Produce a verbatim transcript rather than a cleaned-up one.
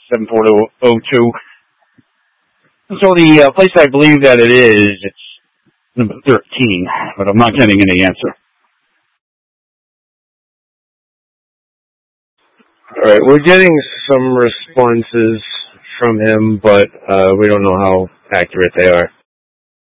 seven four zero zero two. So the uh, place I believe that it is, it's number thirteen, but I'm not getting any answer. All right, we're getting some responses from him, but uh, we don't know how accurate they are.